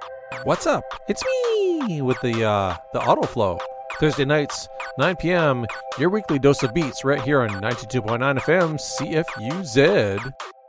What's up? It's me with the autoflow. Thursday nights, 9 p.m. Your weekly dose of beats right here on 92.9 FM CFUZ.